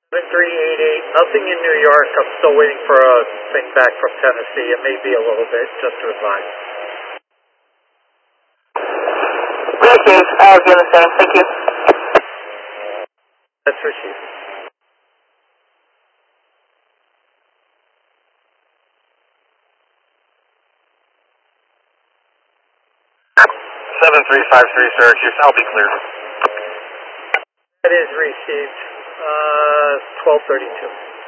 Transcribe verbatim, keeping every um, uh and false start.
seven three eight eight, nothing in New York. I'm still waiting for a thing back from Tennessee. It may be a little bit, just to advise. Okay, I'll do the same. Thank you. That's received. seven three five three, Syracuse, I'll be clear. That is received. Uh, twelve thirty-two.